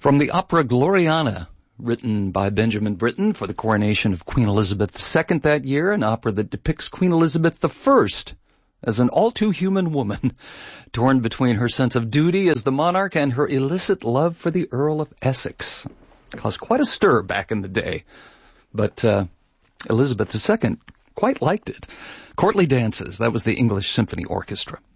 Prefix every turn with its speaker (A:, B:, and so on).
A: From the opera Gloriana, written by Benjamin Britten for the coronation of Queen Elizabeth II that year, an opera that depicts Queen Elizabeth I as an all-too-human woman, torn between her sense of duty as the monarch and her illicit love for the Earl of Essex. Caused quite a stir back in the day, but Elizabeth II quite liked it. Courtly Dances, that was the English Symphony Orchestra.